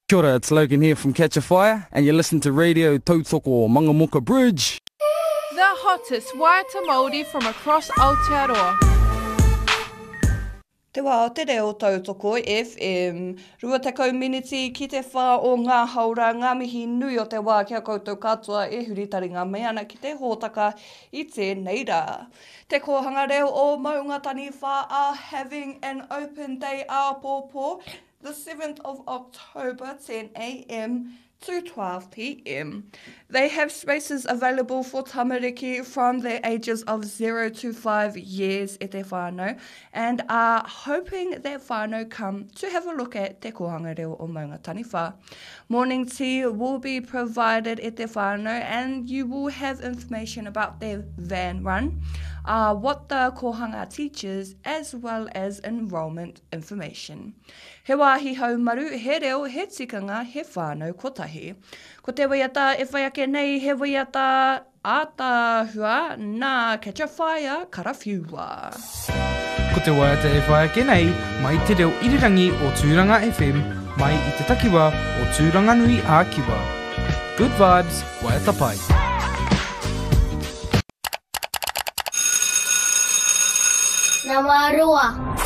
Kia ora, it's Logan here from Catch a Fire, and you listen to Radio Tautoko Mangamoka Bridge. The hottest waiata Māori from across Aotearoa. Te wā te reo Tautoko FM, rua tekau miniti ki te whā o ngā haura, ngā mihi nui o te wā kia koutou katoa e huritari ngā mea ana ki te hōtaka I tēnei rā. Te kohanga reo o Maunga Tani Whā are having an open day Aopopo, the 7th of October, 10 a.m. to 12 p.m. They have spaces available for tamariki from the ages of 0 to 5 years e te whānau, and are hoping that whānau come to have a look at te kohanga reo o Maunga Tani Whā. Morning tea will be provided at te whānau, and you will have information about their van run, what the kohanga teaches, as well as enrolment information. He wāhi haumaru, he reo, he tikanga, he whānau kotahi. Ko te waiata e whaiake nei, he waiata ātāhua nā Catch a Fire karawhiua. Ko te waiata e whaiake nei, mai te reo irirangi o Tūranga FM, mai I te takiwa o Tūranganui Ākiwa. Good vibes, waiata pai. Nā wā roa.